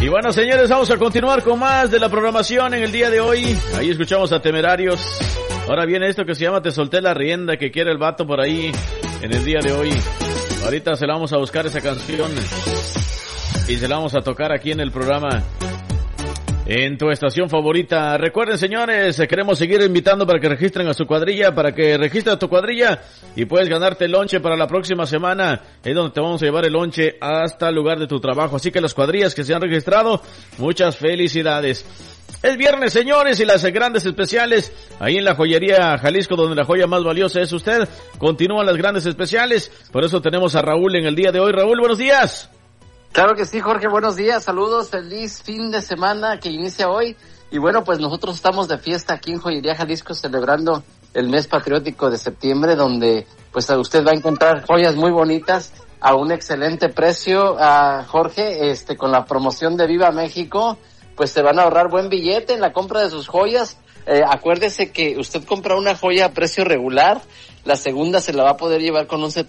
Y bueno, señores, vamos a continuar con más de la programación en el día de hoy. Ahí escuchamos a Temerarios. Ahora viene esto que se llama Te solté la rienda, que quiere el vato por ahí en el día de hoy. Ahorita se la vamos a buscar esa canción y se la vamos a tocar aquí en el programa, en tu estación favorita. Recuerden, señores, queremos seguir invitando para que registren a su cuadrilla, para que registres a tu cuadrilla y puedes ganarte el lonche para la próxima semana. Es donde te vamos a llevar el lonche hasta el lugar de tu trabajo. Así que las cuadrillas que se han registrado, muchas felicidades. Es viernes, señores, y las grandes especiales ahí en la joyería Jalisco, donde la joya más valiosa es usted. Continúan las grandes especiales, por eso tenemos a Raúl en el día de hoy. Raúl, buenos días. Claro que sí, Jorge, buenos días, saludos, feliz fin de semana que inicia hoy. Y bueno, pues nosotros estamos de fiesta aquí en Joyería Jalisco celebrando el mes patriótico de septiembre, donde pues usted va a encontrar joyas muy bonitas a un excelente precio. Jorge, con la promoción de Viva México, pues se van a ahorrar buen billete en la compra de sus joyas. Acuérdese que usted compra una joya a precio regular, la segunda se la va a poder llevar con un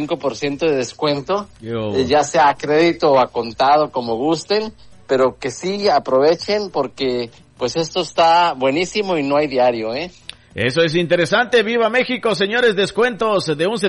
75% de descuento, ya sea a crédito o a contado, como gusten, pero que sí aprovechen porque pues esto está buenísimo y no hay diario, Eso es interesante. ¡Viva México, señores! Descuentos de un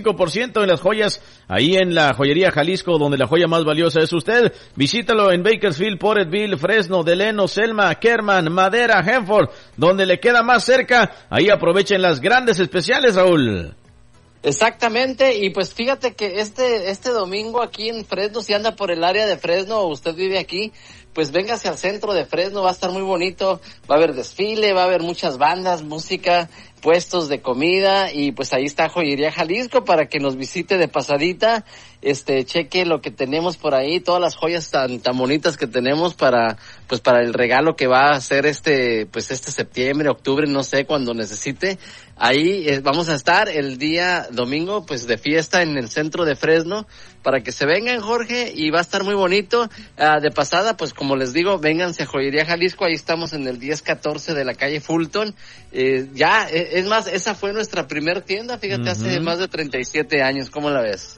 75% en las joyas, ahí en la joyería Jalisco, donde la joya más valiosa es usted. Visítalo en Bakersfield, Porterville, Fresno, Delano, Selma, Kerman, Madera, Hanford, donde le queda más cerca. Ahí aprovechen las grandes especiales, Raúl. Exactamente, y pues fíjate que este domingo aquí en Fresno, si anda por el área de Fresno o usted vive aquí, pues véngase al centro de Fresno, va a estar muy bonito, va a haber desfile, va a haber muchas bandas, música, puestos de comida, y pues ahí está Joyería Jalisco para que nos visite de pasadita, cheque lo que tenemos por ahí, todas las joyas tan bonitas que tenemos para el regalo que va a hacer este septiembre, octubre, no sé, cuando necesite. Ahí vamos a estar el día domingo, pues de fiesta en el centro de Fresno, para que se vengan, Jorge, y va a estar muy bonito. De pasada, pues como les digo, vénganse a Joyería Jalisco, ahí estamos en el 1014 de la calle Fulton. Es más, esa fue nuestra primer tienda, fíjate, hace más de 37 años, ¿cómo la ves?